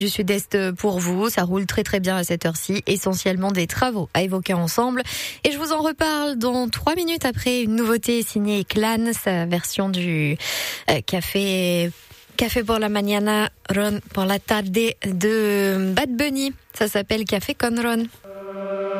du sud-est pour vous. Ça roule très très bien à cette heure-ci. Essentiellement des travaux à évoquer ensemble. Et je vous en reparle dans 3 minutes après une nouveauté signée Clan, sa version du café pour la mañana, ron pour la tarde de Bad Bunny. Ça s'appelle Café con Ron.